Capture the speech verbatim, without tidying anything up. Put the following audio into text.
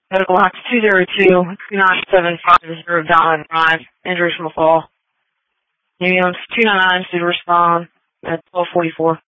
Medical Box two zero two two nine seven five zero Donna Drive, Injuries from a fall. Ambulance two nine nine to respond at twelve forty-four.